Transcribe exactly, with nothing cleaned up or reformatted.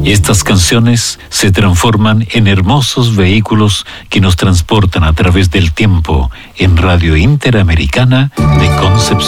Estas canciones se transforman en hermosos vehículos que nos transportan a través del tiempo en Radio Interamericana de Concepción.